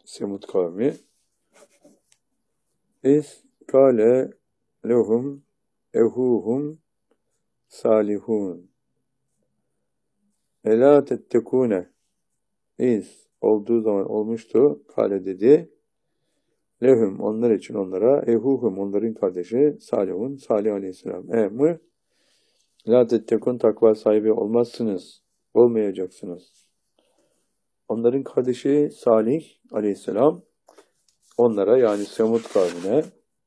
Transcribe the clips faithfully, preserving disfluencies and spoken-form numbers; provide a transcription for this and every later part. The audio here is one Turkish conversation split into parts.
Semud kavmi. İz kâle lehum ehuhum salihun. Elâ tettekûne. İz olduğu zaman olmuştu. Kâle dedi. Lehum onlar için onlara. Ehuhum onların kardeşi. Salihun. Salih aleyhisselam. E mi? La tettekûn takva sahibi olmazsınız. Olmayacaksınız. Onların kardeşi Salih aleyhisselam onlara yani Semud kavmine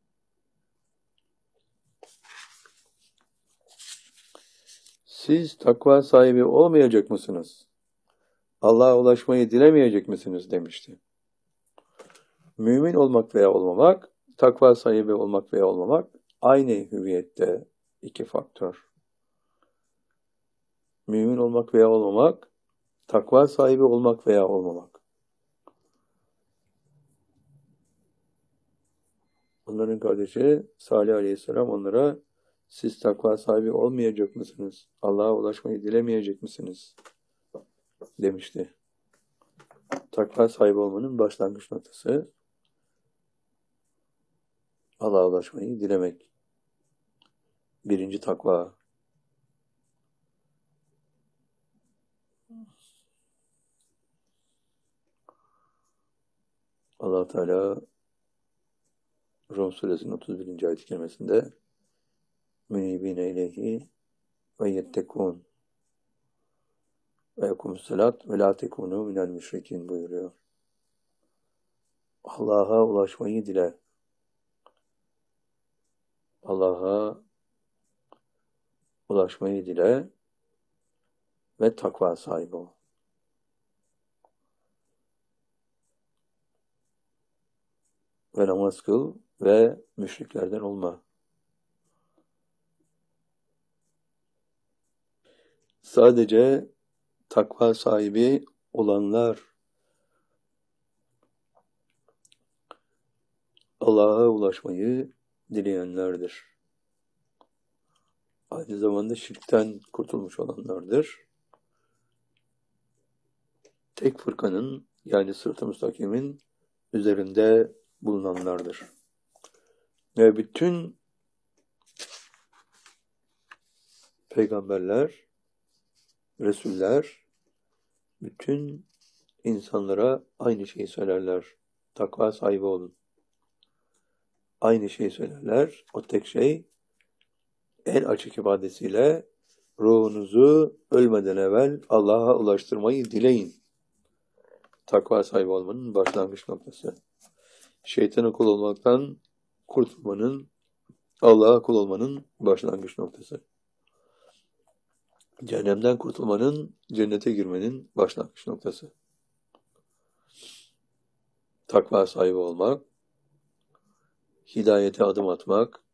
siz takva sahibi olmayacak mısınız? Allah'a ulaşmayı dilemeyecek misiniz demişti. Mümin olmak veya olmamak, takva sahibi olmak veya olmamak aynı hüviyette iki faktör. Mümin olmak veya olmamak, takva sahibi olmak veya olmamak. Onların kardeşi Salih aleyhisselam onlara siz takva sahibi olmayacak mısınız? Allah'a ulaşmayı dilemeyecek misiniz? Demişti. Takva sahibi olmanın başlangıç noktası Allah'a ulaşmayı dilemek. Birinci takva. Allah Teala Rum suresinin otuz birinci ayet-i kerimesinde münibine ileyhi ve yettekûn ve yekumussalat ve la tekûnû minel müşrikin buyuruyor. Allah'a ulaşmayı dile. Allah'a ulaşmayı dile ve takva sahibi ol. Ve namaz kıl ve müşriklerden olma. Sadece takva sahibi olanlar Allah'a ulaşmayı dileyenlerdir. Aynı zamanda şirkten kurtulmuş olanlardır. Tek fırkanın yani sırat-ı müstakimin üzerinde bulunanlardır. Ve bütün peygamberler, Resuller, bütün insanlara aynı şeyi söylerler. Takva sahibi olun. Aynı şeyi söylerler. O tek şey en açık ifadesiyle ruhunuzu ölmeden evvel Allah'a ulaştırmayı dileyin. Takva sahibi olmanın başlangıç noktası. Şeytana kul olmaktan kurtulmanın, Allah'a kul olmanın başlangıç noktası. Cehennemden kurtulmanın, cennete girmenin başlangıç noktası. Takva sahibi olmak, hidayete adım atmak,